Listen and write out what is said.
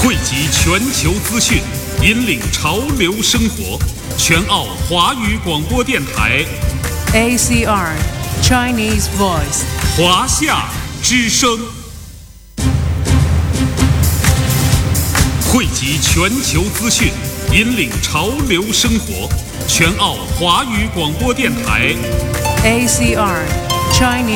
汇集全球资讯，引领潮流生活。全澳华语广播电台 ACR Chinese Voice 华夏之声，汇集全球资讯，引领潮流生活。全澳华语广播电台 ACR Chinese